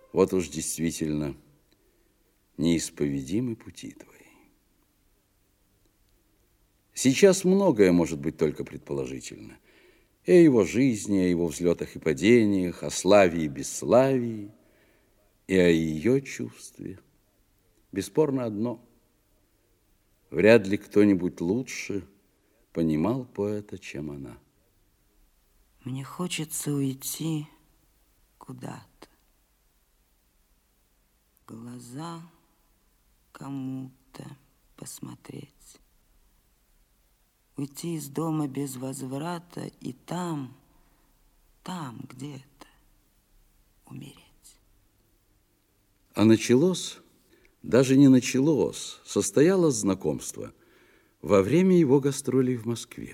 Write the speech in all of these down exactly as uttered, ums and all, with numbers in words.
Вот уж действительно неисповедимы пути твои. Сейчас многое может быть только предположительно. И о его жизни, о его взлетах и падениях, о славе и бесславии, и о ее чувстве. Бесспорно одно. Вряд ли кто-нибудь лучше понимал поэта, чем она. Мне хочется уйти куда-то. Глаза кому-то посмотреть. Уйти из дома без возврата и там, там где-то умереть. А началось, даже не началось, состоялось знакомство во время его гастролей в Москве.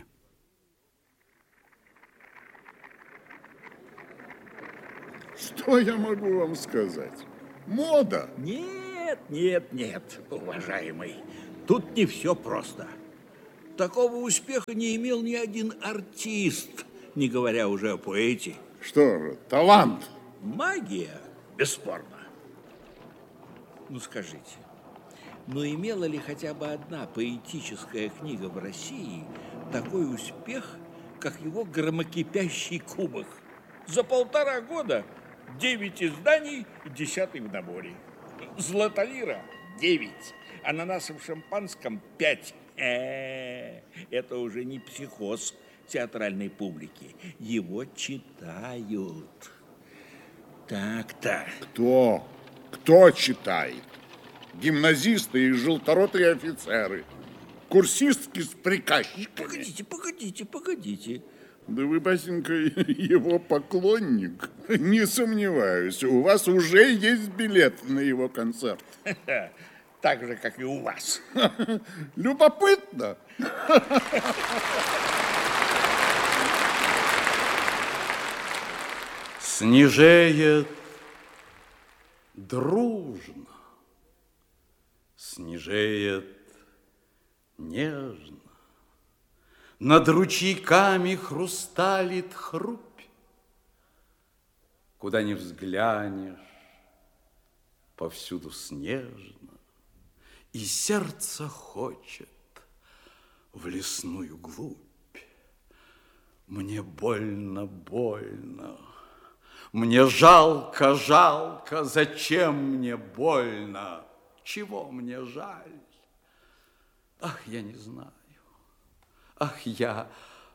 Что я могу вам сказать? Мода. Нет, нет, нет, уважаемый. Тут не все просто. Такого успеха не имел ни один артист, не говоря уже о поэте. Что же, талант? Магия, бесспорно. Ну, скажите, но имела ли хотя бы одна поэтическая книга в России такой успех, как его громокипящий кубок? За полтора года девять изданий, десятый в наборе. Златолира – девять, ананасов в шампанском – пять. Э-э, это уже не психоз театральной публики. Его читают. Так-то. Кто? Кто читает? Гимназисты и желторотые офицеры. Курсистки с приказчиками. Погодите, погодите, погодите. Да вы, Басенька, его поклонник. Не сомневаюсь, у вас уже есть билет на его концерт. Так же, как и у вас. Любопытно. Снежеет дружно, снежеет нежно, над ручейками хрусталит хрупь. Куда ни взглянешь, повсюду снежно, и сердце хочет в лесную глубь. Мне больно, больно, мне жалко, жалко, зачем мне больно, чего мне жаль? Ах, я не знаю, ах, я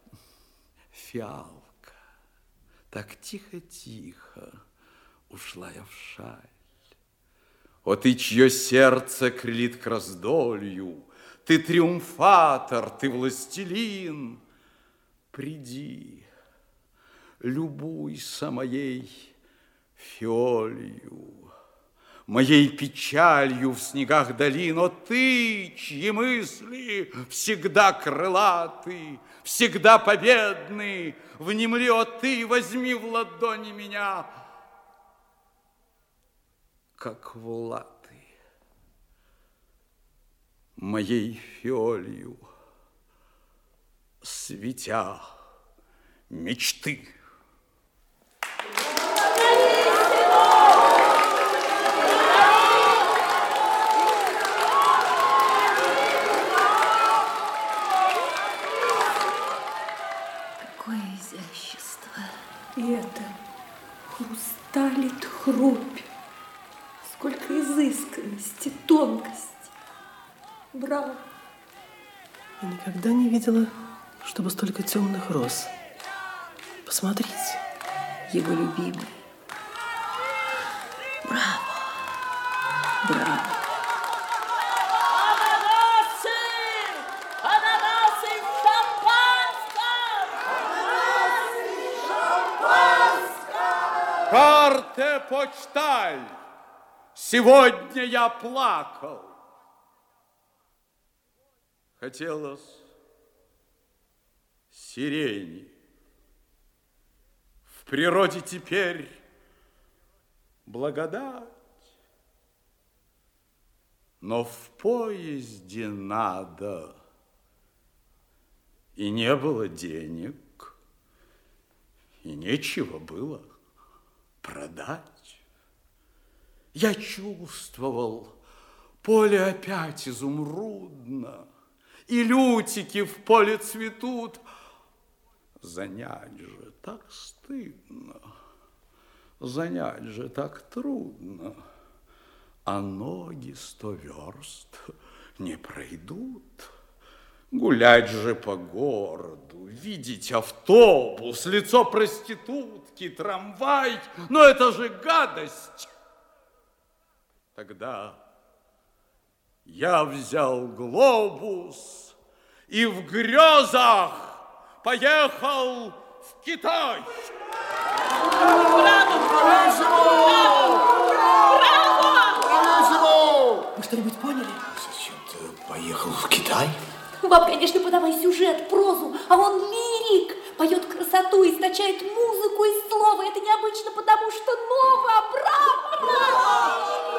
фиалка, так тихо-тихо ушла я в шаль. О, ты, чье сердце крылит к раздолью, ты триумфатор, ты властелин, приди, любуйся моей фиолью, моей печалью в снегах долин. О, ты, чьи мысли всегда крылаты, всегда победны, внемли, о, ты, возьми в ладони меня, как в латы, моей фиолью, светя мечты. Какое изящество! И это хрусталит хрупь. Сколько изысканности, тонкости. Браво! Я никогда не видела, чтобы столько темных роз. Посмотрите, Его любимый. Браво! Браво! Ананасы! Ананасы в шампанском! Карте почталь! Сегодня я плакал. Хотелось сирени. В природе теперь благодать. Но в поезде надо. И не было денег, и нечего было продать. Я чувствовал, поле опять изумрудно, и лютики в поле цветут. Занять же так стыдно, занять же так трудно, а ноги сто верст не пройдут. Гулять же по городу, видеть автобус, лицо проститутки, трамвай, но это же гадость. Тогда я взял глобус и в грезах поехал в Китай. Вы что-нибудь поняли? Зачем ты поехал в Китай? Вам, конечно, подавай сюжет, прозу, а он лирик. Поет красоту, источает музыку и слово. Это необычно, потому что ново. Браво!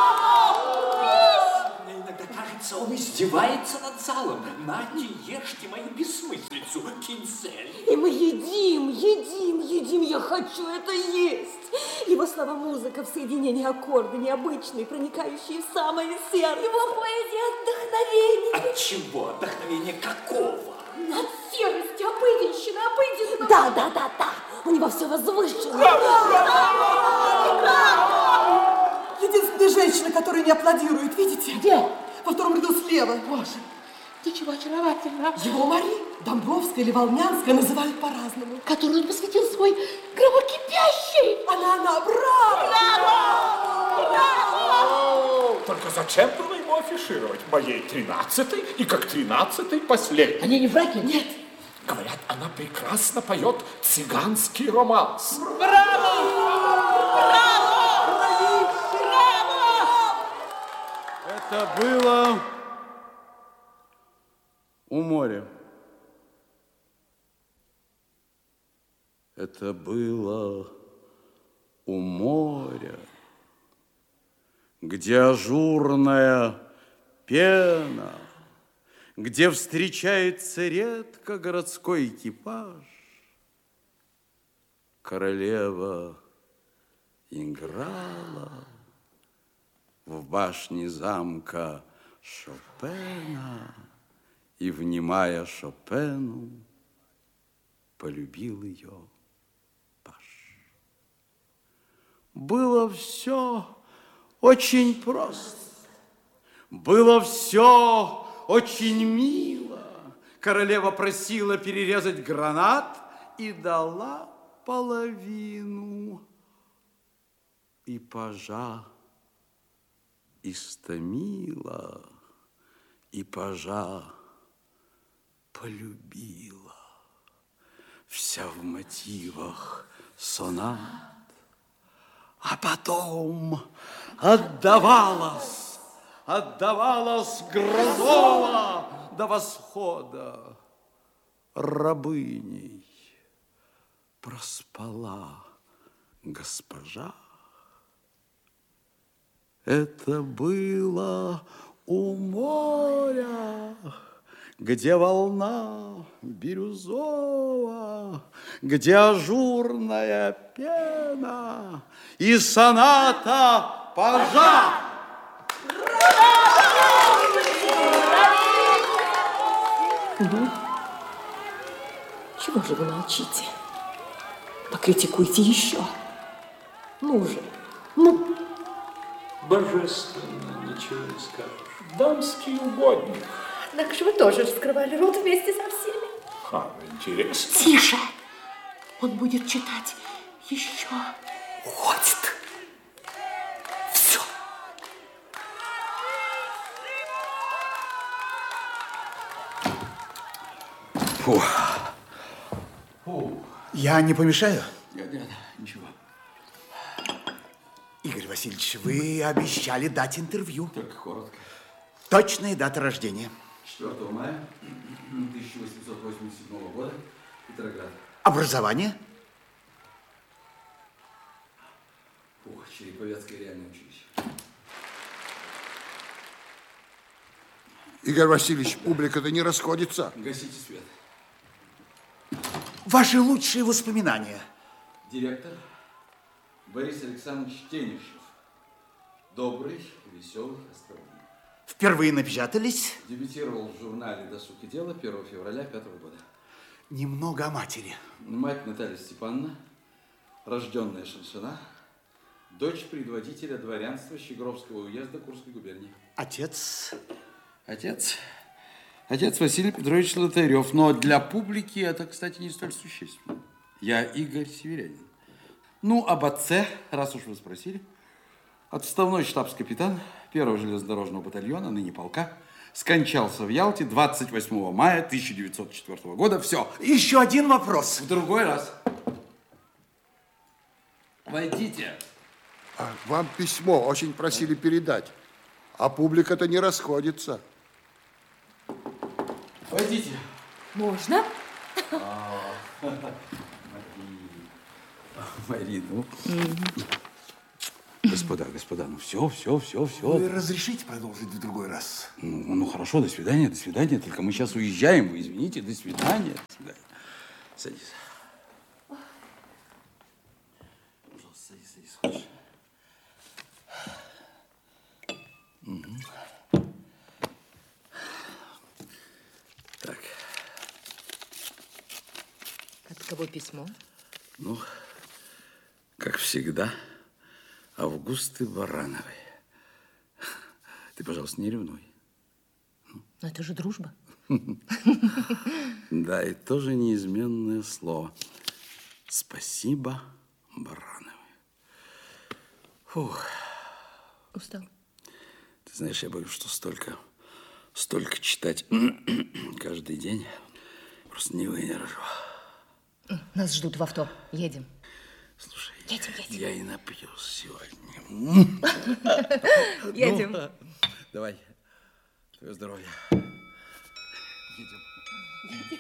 Браво! Мне иногда кажется, он издевается над залом. Нате, ешьте мою бессмыслицу, кинцель. И мы едим, едим, едим. Я хочу это есть. Его слова музыка в соединении аккорды необычные, проникающие в самое сердце. Его поэзия вдохновение. От чего? Вдохновение какого? От серости, обыденщины, обыденного. Да, да, да, да. У него все возвышено. Единственная женщина, которая не аплодирует, видите? Где? Во втором ряду слева. Боже, ты чего очаровательно. Его Мари, Домбровская или Волнянская называют по-разному. Которую он посвятил свой громокипящий. Она, она, браво! Браво! Браво! Только зачем было ему афишировать моей тринадцатой и как тринадцатой последней? Они не враги? Нет. Говорят, она прекрасно поет цыганский романс. Браво! Браво! Браво! Это было у моря. Это было у моря, где ажурная пена, где встречается редко городской экипаж. Королева играла в башне замка Шопена и, внимая Шопену, полюбил ее паж. Было все очень просто, было все очень мило. Королева просила перерезать гранат и дала половину. И пажа истомила, и пажа полюбила. Вся в мотивах сонат, а потом отдавалась, отдавалась грозово до восхода рабыней. Проспала госпожа. Это было у моря, где волна бирюзова, где ажурная пена и соната пажа. Угу. Чего же вы молчите? Покритикуйте еще. Ну же, ну. Божественно, ничего не скажешь. Дамский угодник. Однако же вы тоже раскрывали рот вместе со всеми. А, интересно. Тише! Он будет читать еще. Уходит. Все. Фу. Фу. Я не помешаю? Нет, нет, ничего. Игорь Васильевич, вы обещали дать интервью. Только коротко. Точная дата рождения. четвёртого мая тысяча восемьсот восемьдесят седьмого года, Петроград. Образование? Ух, Череповецкое реальное училище. Игорь Васильевич, публика-то не расходится. Гасите свет. Ваши лучшие воспоминания. Директор Борис Александрович Тенишев. Добрый, веселый, остроумный. Впервые напечатались? Дебютировал в журнале «Досуг и дело» первого февраля пятого года. Немного о матери. Мать Наталья Степановна, рожденная Шаншина, дочь предводителя дворянства Щегровского уезда Курской губернии. Отец? Отец? Отец Василий Петрович Лотарев. Но для публики это, кстати, не столь существенно. Я Игорь Северянин. Ну, об отце, раз уж вы спросили. Отставной штабс-капитан первого железнодорожного батальона, ныне полка, скончался в Ялте двадцать восьмого мая тысяча девятьсот четвёртого года. Все. Еще один вопрос. В другой раз. Войдите. А, вам письмо очень просили передать, а публика-то не расходится. Войдите. Можно? Мари, ну... Господа, господа, ну все, все, все, все. Вы разрешите продолжить в другой раз? Ну, ну хорошо, до свидания, до свидания. Только мы сейчас уезжаем, вы извините, до свидания. До свидания. Садись. Пожалуйста, садись, садись, хочешь. Угу. Так. От кого письмо? Ну, как всегда, Августы Барановой. Ты, пожалуйста, не ревнуй. Но это же дружба. Да, и тоже неизменное слово. Спасибо, Барановой. Фух. Устал? Ты знаешь, я боюсь, что столько, столько читать каждый день просто не выдержу. Нас ждут в авто. Едем. Слушай, едем, едем. Я и напьюсь сегодня. Едем. Ну, давай. Твое здоровье. Едем.